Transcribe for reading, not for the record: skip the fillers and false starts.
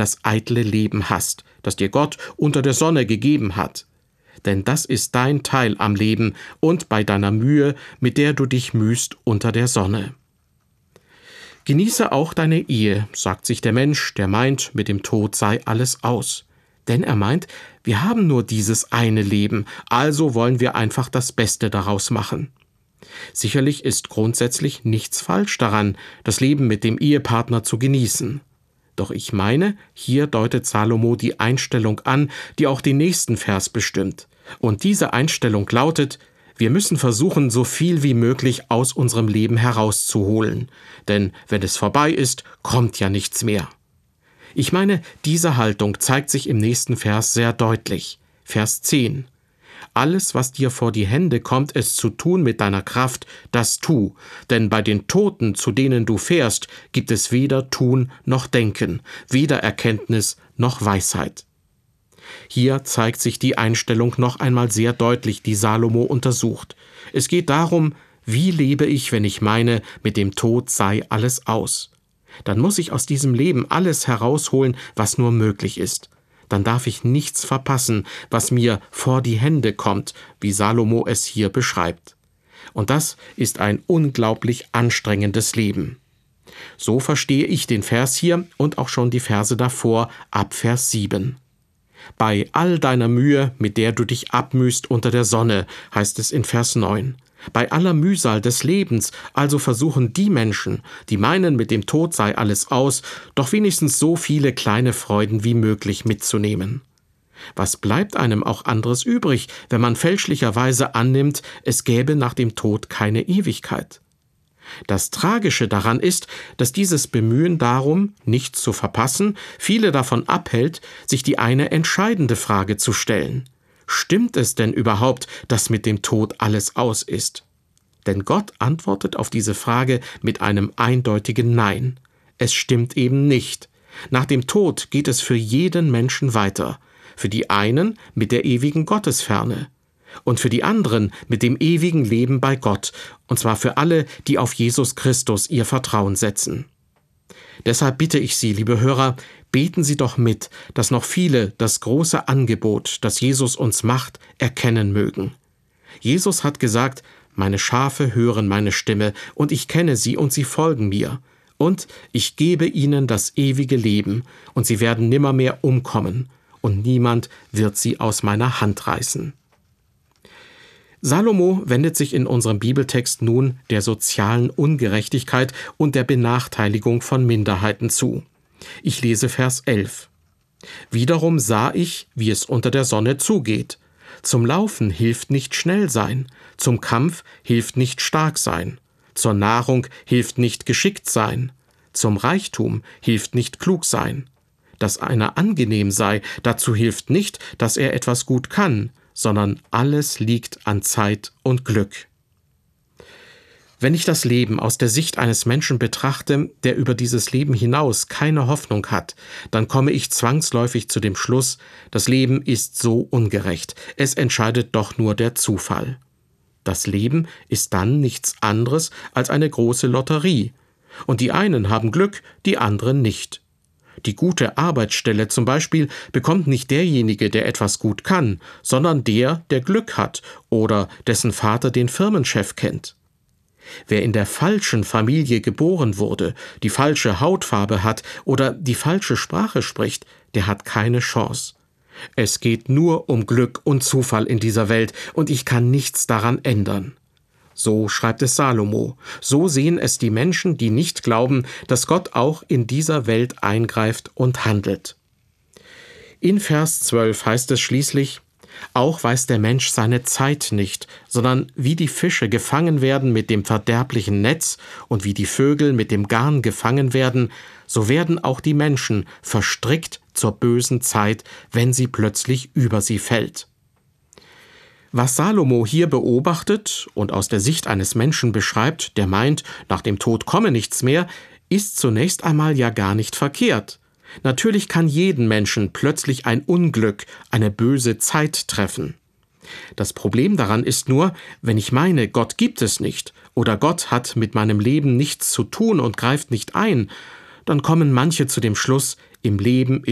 das eitle Leben hast, das dir Gott unter der Sonne gegeben hat. Denn das ist dein Teil am Leben und bei deiner Mühe, mit der du dich mühst unter der Sonne. Genieße auch deine Ehe, sagt sich der Mensch, der meint, mit dem Tod sei alles aus. Denn er meint, wir haben nur dieses eine Leben, also wollen wir einfach das Beste daraus machen. Sicherlich ist grundsätzlich nichts falsch daran, das Leben mit dem Ehepartner zu genießen. Doch ich meine, hier deutet Salomo die Einstellung an, die auch den nächsten Vers bestimmt. Und diese Einstellung lautet: Wir müssen versuchen, so viel wie möglich aus unserem Leben herauszuholen. Denn wenn es vorbei ist, kommt ja nichts mehr. Ich meine, diese Haltung zeigt sich im nächsten Vers sehr deutlich. Vers 10. Alles, was dir vor die Hände kommt, es zu tun mit deiner Kraft, das tu. Denn bei den Toten, zu denen du fährst, gibt es weder Tun noch Denken, weder Erkenntnis noch Weisheit. Hier zeigt sich die Einstellung noch einmal sehr deutlich, die Salomo untersucht. Es geht darum, wie lebe ich, wenn ich meine, mit dem Tod sei alles aus. Dann muss ich aus diesem Leben alles herausholen, was nur möglich ist. Dann darf ich nichts verpassen, was mir vor die Hände kommt, wie Salomo es hier beschreibt. Und das ist ein unglaublich anstrengendes Leben. So verstehe ich den Vers hier und auch schon die Verse davor ab Vers 7. Bei all deiner Mühe, mit der du dich abmühst unter der Sonne, heißt es in Vers 9. Bei aller Mühsal des Lebens also versuchen die Menschen, die meinen, mit dem Tod sei alles aus, doch wenigstens so viele kleine Freuden wie möglich mitzunehmen. Was bleibt einem auch anderes übrig, wenn man fälschlicherweise annimmt, es gäbe nach dem Tod keine Ewigkeit? Das Tragische daran ist, dass dieses Bemühen darum, nichts zu verpassen, viele davon abhält, sich die eine entscheidende Frage zu stellen. Stimmt es denn überhaupt, dass mit dem Tod alles aus ist? Denn Gott antwortet auf diese Frage mit einem eindeutigen Nein. Es stimmt eben nicht. Nach dem Tod geht es für jeden Menschen weiter. Für die einen mit der ewigen Gottesferne und für die anderen mit dem ewigen Leben bei Gott, und zwar für alle, die auf Jesus Christus ihr Vertrauen setzen. Deshalb bitte ich Sie, liebe Hörer, beten Sie doch mit, dass noch viele das große Angebot, das Jesus uns macht, erkennen mögen. Jesus hat gesagt: Meine Schafe hören meine Stimme, und ich kenne sie, und sie folgen mir. Und ich gebe ihnen das ewige Leben, und sie werden nimmermehr umkommen, und niemand wird sie aus meiner Hand reißen. Salomo wendet sich in unserem Bibeltext nun der sozialen Ungerechtigkeit und der Benachteiligung von Minderheiten zu. Ich lese Vers 11. Wiederum sah ich, wie es unter der Sonne zugeht. Zum Laufen hilft nicht schnell sein, zum Kampf hilft nicht stark sein, zur Nahrung hilft nicht geschickt sein, zum Reichtum hilft nicht klug sein. Dass einer angenehm sei, dazu hilft nicht, dass er etwas gut kann, sondern alles liegt an Zeit und Glück. Wenn ich das Leben aus der Sicht eines Menschen betrachte, der über dieses Leben hinaus keine Hoffnung hat, dann komme ich zwangsläufig zu dem Schluss, das Leben ist so ungerecht, es entscheidet doch nur der Zufall. Das Leben ist dann nichts anderes als eine große Lotterie, und die einen haben Glück, die anderen nicht. Die gute Arbeitsstelle zum Beispiel bekommt nicht derjenige, der etwas gut kann, sondern der Glück hat oder dessen Vater den Firmenchef kennt. Wer in der falschen Familie geboren wurde, die falsche Hautfarbe hat oder die falsche Sprache spricht, der hat keine Chance. Es geht nur um Glück und Zufall in dieser Welt, und ich kann nichts daran ändern. So schreibt es Salomo. So sehen es die Menschen, die nicht glauben, dass Gott auch in dieser Welt eingreift und handelt. In Vers 12 heißt es schließlich: Auch weiß der Mensch seine Zeit nicht, sondern wie die Fische gefangen werden mit dem verderblichen Netz und wie die Vögel mit dem Garn gefangen werden, so werden auch die Menschen verstrickt zur bösen Zeit, wenn sie plötzlich über sie fällt. Was Salomo hier beobachtet und aus der Sicht eines Menschen beschreibt, der meint, nach dem Tod komme nichts mehr, ist zunächst einmal ja gar nicht verkehrt. Natürlich kann jeden Menschen plötzlich ein Unglück, eine böse Zeit treffen. Das Problem daran ist nur, wenn ich meine, Gott gibt es nicht oder Gott hat mit meinem Leben nichts zu tun und greift nicht ein, dann kommen manche zu dem Schluss, im Leben